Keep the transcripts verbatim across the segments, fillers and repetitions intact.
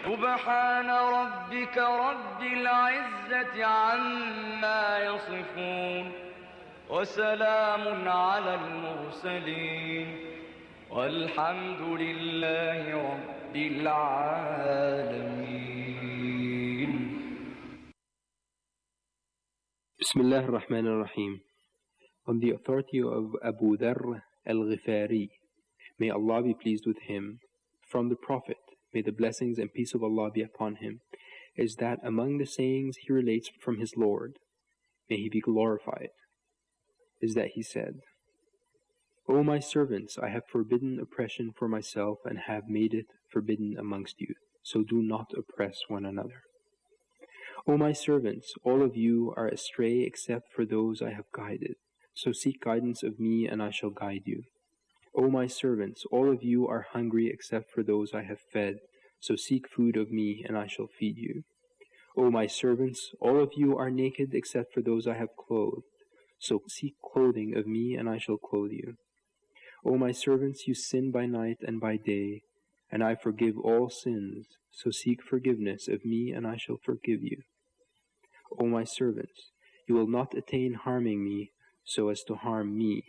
سبحان ربك رب العزة عما يصفون وسلام على المرسلين والحمد لله رب العالمين. Bismillah ar-Rahman ar-Rahim. On the authority of Abu Dharr al-Ghifari, may Allah be pleased with him, from the Prophet, may the blessings and peace of Allah be upon him, is that among the sayings he relates from his Lord, may he be glorified, is that he said, O my servants, I have forbidden oppression for myself and have made it forbidden amongst you, so do not oppress one another. O my servants, all of you are astray except for those I have guided, so seek guidance of me and I shall guide you. O my servants, all of you are hungry except for those I have fed, so seek food of me and I shall feed you. O my servants, all of you are naked except for those I have clothed, so seek clothing of me and I shall clothe you. O my servants, you sin by night and by day, and I forgive all sins, so seek forgiveness of me and I shall forgive you. O my servants, you will not attain harming me so as to harm me,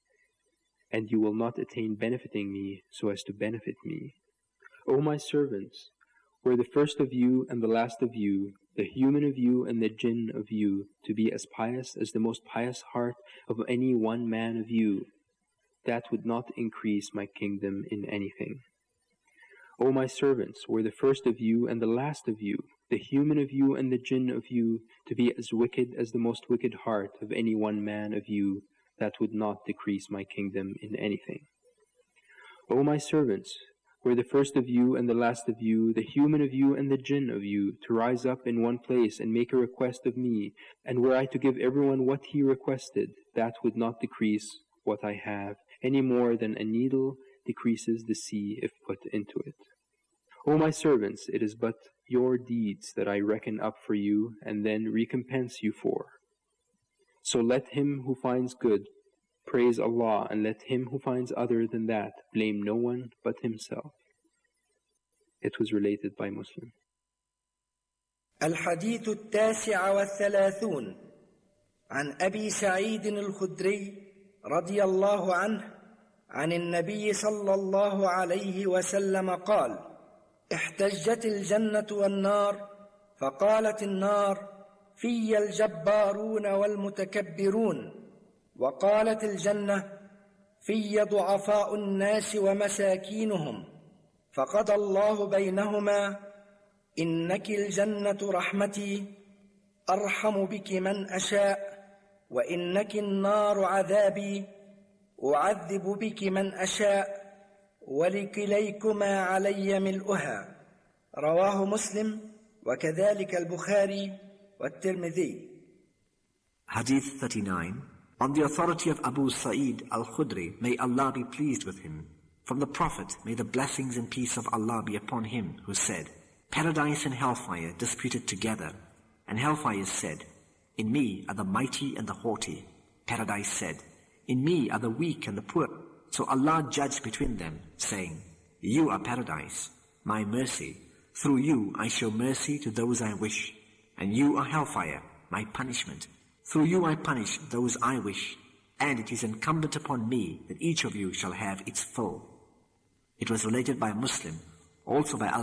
and you will not attain benefiting me so as to benefit me. O my servants, were the first of you and the last of you, the human of you and the jinn of you, to be as pious as the most pious heart of any one man of you, that would not increase my kingdom in anything. O my servants, were the first of you and the last of you, the human of you and the jinn of you, to be as wicked as the most wicked heart of any one man of you, that would not decrease my kingdom in anything. O my servants, were the first of you and the last of you, the human of you and the jinn of you, to rise up in one place and make a request of me, and were I to give everyone what he requested, that would not decrease what I have, any more than a needle decreases the sea if put into it. O my servants, it is but your deeds that I reckon up for you and then recompense you for. So let him who finds good praise Allah, and let him who finds other than that blame no one but himself. It was related by Muslim. الحديث التاسع والثلاثون عن أبي سعيد الخدري رضي الله عنه عن النبي صلى الله عليه وسلم قال: احتجت الجنة والنار، فقالت النار: في الجبارون والمتكبرون، وقالت الجنة: في ضعفاء الناس ومساكينهم، فقضى الله بينهما: إنك الجنة رحمتي أرحم بك من أشاء، وإنك النار عذابي أعذب بك من أشاء، ولكليكما علي ملؤها. رواه مسلم وكذلك البخاري والترمذي. Hadith thirty-nine. On the authority of Abu Sa'id al-Khudri, may Allah be pleased with him, from the Prophet, may the blessings and peace of Allah be upon him, who said, Paradise and hellfire disputed together, and hellfire said, In me are the mighty and the haughty. Paradise said, In me are the weak and the poor. So Allah judged between them, saying, You are paradise, my mercy. Through you I show mercy to those I wish, and you are hellfire, my punishment. Through you I punish those I wish, and it is incumbent upon me that each of you shall have its full. It was related by Muslim, also by Al